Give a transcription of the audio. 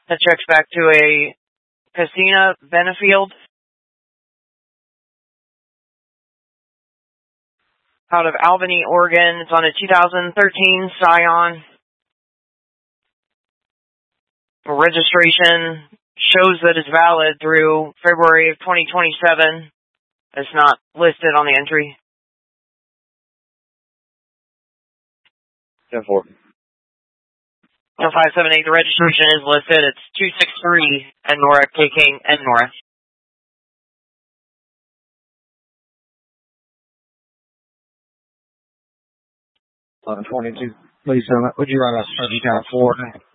That checks back to a Casina Benefield out of Albany, Oregon. It's on a 2013 Scion. Registration shows that it's valid through February of 2027. It's not listed on the entry. 10-4. 578, the registration is listed. It's 263 Nora, KK and Nora. 1122. Please, would you write us 30 down 4?